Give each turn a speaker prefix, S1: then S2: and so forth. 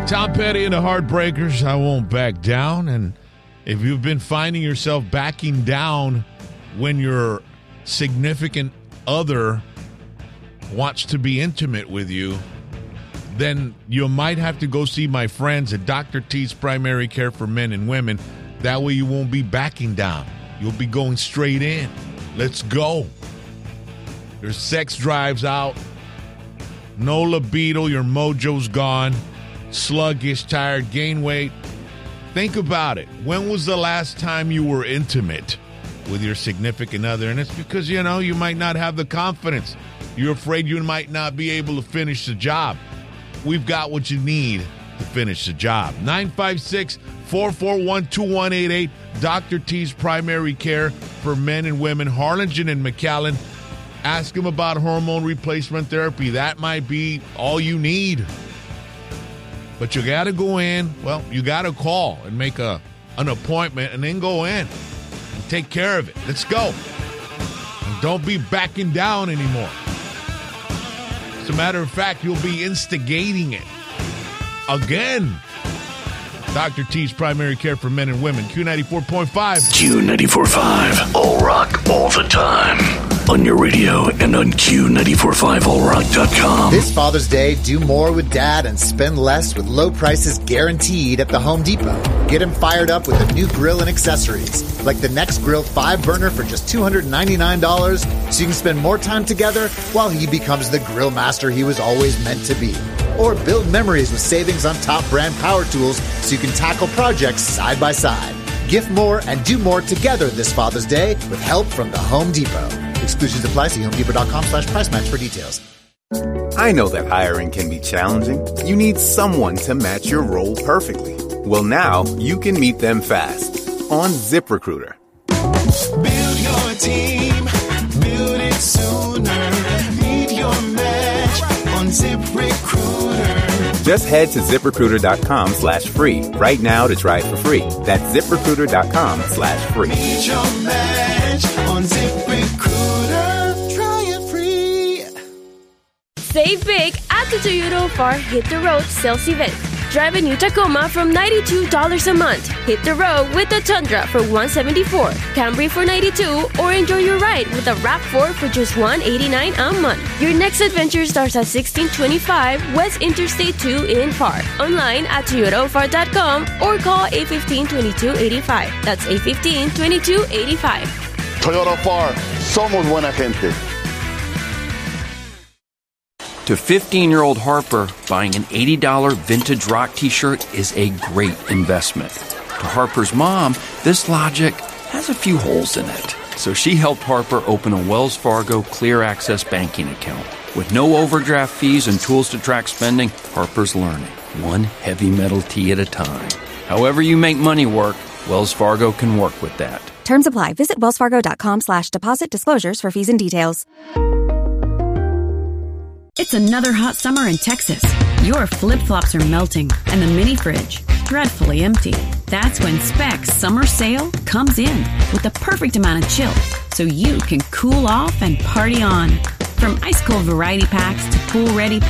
S1: Tom Petty and the Heartbreakers, I Won't Back Down. And if you've been finding yourself backing down when your significant other wants to be intimate with you, then you might have to go see my friends at Dr. T's Primary Care for Men and Women. That way you won't be backing down. You'll be going straight in. Let's go. Your sex drive's out. No libido. Your mojo's gone. Sluggish, tired, gain weight. Think about it. When was the last time you were intimate with your significant other? And it's because, you might not have the confidence. You're afraid you might not be able to finish the job. We've got what you need to finish the job. 956-441-2188. Dr. T's Primary Care for Men and Women. Harlingen and McAllen. Ask him about hormone replacement therapy. That might be all you need. But you got to go in. Well, you got to call and make an appointment and then go in and take care of it. Let's go. And don't be backing down anymore. As a matter of fact, you'll be instigating it again. Dr. T's Primary Care for Men and Women. Q94.5.
S2: Q94.5. All rock all the time. On your radio and on Q945allrock.com.
S3: This Father's Day, do more with Dad and spend less with low prices guaranteed at the Home Depot. Get him fired up with a new grill and accessories, like the Next Grill 5-burner for just $299, so you can spend more time together while he becomes the grill master he was always meant to be. Or build memories with savings on top brand power tools so you can tackle projects side by side. Gift more and do more together this Father's Day with help from the Home Depot. Exclusions apply. See HomeDepot.com/price match for details.
S4: I know that hiring can be challenging. You need someone to match your role perfectly. Well, now you can meet them fast on ZipRecruiter.
S5: Build your team. Build it sooner. Meet your match on ZipRecruiter.
S4: Just head to ZipRecruiter.com/free right now to try it for free. That's ZipRecruiter.com/free.
S5: Meet your match on ZipRecruiter. Try it free.
S6: Save big at the Toyota Far Hit the Road sales event. Drive a new Tacoma from $92 a month. Hit the road with the Tundra for $174, Camry for $92, or enjoy your ride with a RAV4 for just $189 a month. Your next adventure starts at 1625 West Interstate 2 in FAR. Online at ToyotaFAR.com or call 815-2285. That's 815-2285.
S7: Toyota FAR, somos buena gente.
S8: To 15-year-old Harper, buying an $80 vintage rock t-shirt is a great investment. To Harper's mom, this logic has a few holes in it. So she helped Harper open a Wells Fargo Clear Access banking account. With no overdraft fees and tools to track spending, Harper's learning, one heavy metal tee at a time. However you make money work, Wells Fargo can work with that.
S9: Terms apply. Visit wellsfargo.com/deposit disclosures for fees and details.
S10: It's another hot summer in Texas. Your flip-flops are melting and the mini fridge dreadfully empty. That's when Specs Summer Sale comes in with the perfect amount of chill so you can cool off and party on. From ice-cold variety packs to pool-ready